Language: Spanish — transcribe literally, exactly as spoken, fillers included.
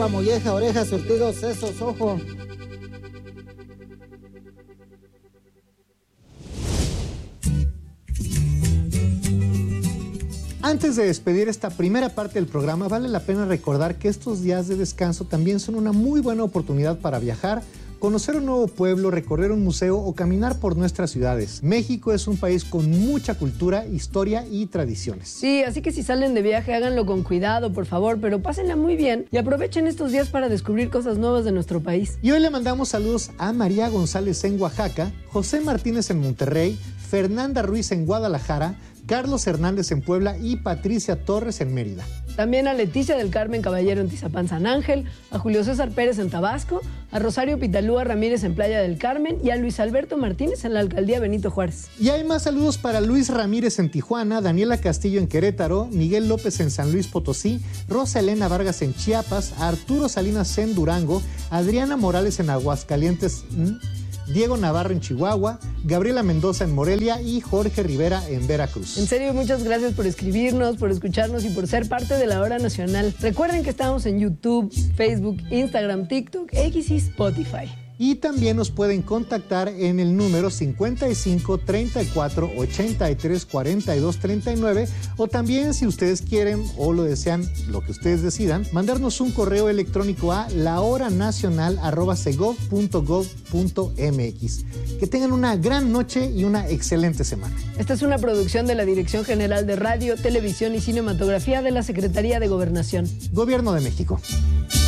Molleja, orejas, surtidos, sesos, ojo. Antes de despedir esta primera parte del programa, vale la pena recordar que estos días de descanso también son una muy buena oportunidad para viajar, conocer un nuevo pueblo, recorrer un museo o caminar por nuestras ciudades. México es un país con mucha cultura, historia y tradiciones. Sí, así que si salen de viaje, háganlo con cuidado, por favor, pero pásenla muy bien y aprovechen estos días para descubrir cosas nuevas de nuestro país. Y hoy le mandamos saludos a María González en Oaxaca, José Martínez en Monterrey, Fernanda Ruiz en Guadalajara, Carlos Hernández en Puebla y Patricia Torres en Mérida. También a Leticia del Carmen Caballero en Tizapán San Ángel, a Julio César Pérez en Tabasco, a Rosario Pitalúa Ramírez en Playa del Carmen y a Luis Alberto Martínez en la Alcaldía Benito Juárez. Y hay más saludos para Luis Ramírez en Tijuana, Daniela Castillo en Querétaro, Miguel López en San Luis Potosí, Rosa Elena Vargas en Chiapas, Arturo Salinas en Durango, Adriana Morales en Aguascalientes, ¿Mm? Diego Navarro en Chihuahua, Gabriela Mendoza en Morelia y Jorge Rivera en Veracruz. En serio, muchas gracias por escribirnos, por escucharnos y por ser parte de la Hora Nacional. Recuerden que estamos en YouTube, Facebook, Instagram, TikTok, X y Spotify. Y también nos pueden contactar en el número cincuenta y cinco, treinta y cuatro, ochenta y tres, cuarenta y dos, treinta y nueve, o también, si ustedes quieren o lo desean, lo que ustedes decidan, mandarnos un correo electrónico a lahoranacional arroba segov punto gov punto mx. Que tengan una gran noche y una excelente semana. Esta es una producción de la Dirección General de Radio, Televisión y Cinematografía de la Secretaría de Gobernación. Gobierno de México.